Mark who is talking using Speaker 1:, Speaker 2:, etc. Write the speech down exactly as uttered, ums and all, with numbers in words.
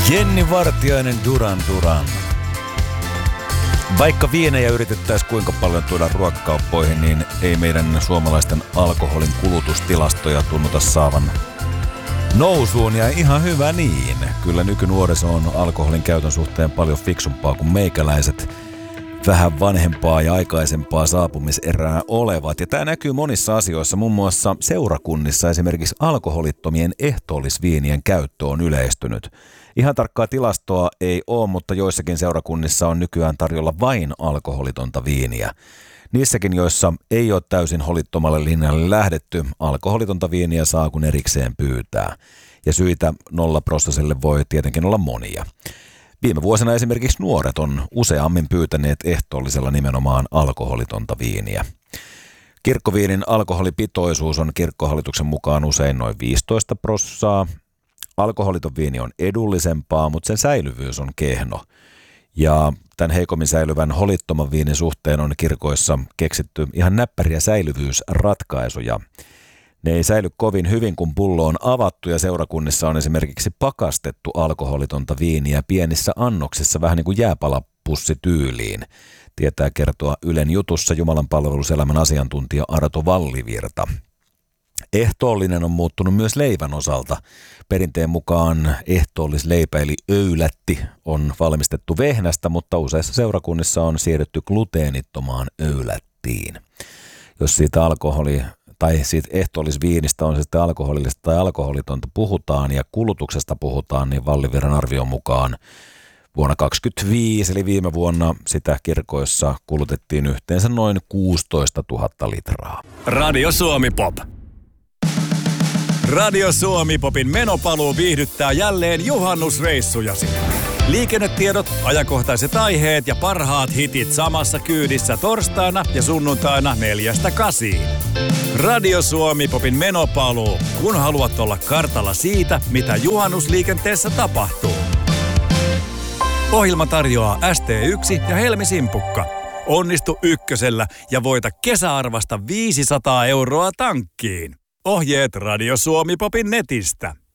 Speaker 1: Jenni Vartiainen, Duran Duran. Vaikka viinejä yritettäisiin kuinka paljon tuoda ruokakauppoihin, niin ei meidän suomalaisten alkoholin kulutustilastoja tunnuta saavan nousuun, ja ihan hyvä niin. Kyllä nykynuoriso on alkoholin käytön suhteen paljon fiksumpaa kuin meikäläiset vähän vanhempaa ja aikaisempaa saapumiserää olevat. Ja tämä näkyy monissa asioissa, muun muassa seurakunnissa esimerkiksi alkoholittomien ehtoollisviinien käyttö on yleistynyt. Ihan tarkkaa tilastoa ei ole, mutta joissakin seurakunnissa on nykyään tarjolla vain alkoholitonta viiniä. Niissäkin, joissa ei ole täysin holittomalle linjalle lähdetty, alkoholitonta viiniä saa kun erikseen pyytää. Ja syitä nollaprosessille voi tietenkin olla monia. Viime vuosina esimerkiksi nuoret on useammin pyytäneet ehtoollisella nimenomaan alkoholitonta viiniä. Kirkkoviinin alkoholipitoisuus on kirkkohallituksen mukaan usein noin viisitoista prosenttia. Alkoholiton viini on edullisempaa, mutta sen säilyvyys on kehno. Ja tämän heikommin säilyvän holittoman viinin suhteen on kirkoissa keksitty ihan näppäriä säilyvyysratkaisuja. Ne ei säily kovin hyvin, kun pullo on avattu, ja seurakunnissa on esimerkiksi pakastettu alkoholitonta viiniä pienissä annoksissa vähän niin kuin jääpalapussityyliin. Tietää kertoa Ylen jutussa jumalanpalveluselämän asiantuntija Arto Vallivirta. Ehtoollinen on muuttunut myös leivän osalta. Perinteen mukaan ehtoollisleipä eli öylätti on valmistettu vehnästä, mutta useissa seurakunnissa on siirrytty gluteenittomaan öylättiin. Jos siitä alkoholi tai siitä ehtoollisviinistä on se sitten alkoholillista tai alkoholitonta puhutaan ja kulutuksesta puhutaan, niin Valliviran arvion mukaan vuonna kaksituhattakaksikymmentäviisi eli viime vuonna sitä kirkoissa kulutettiin yhteensä noin kuusitoistatuhatta litraa.
Speaker 2: Radio Suomi Pop. Radio Suomi Popin menopaluu viihdyttää jälleen juhannusreissujasi. Liikennetiedot, ajankohtaiset aiheet ja parhaat hitit samassa kyydissä torstaina ja sunnuntaina neljästä kasiin. Radio Suomi Popin menopaluu, kun haluat olla kartalla siitä, mitä juhannusliikenteessä tapahtuu. Ohjelma tarjoaa S T yksi ja Helmi Simpukka. Onnistu ykkösellä ja voita kesäarvasta viisisataa euroa tankkiin. Ohjeet Radio Suomi Popin netistä.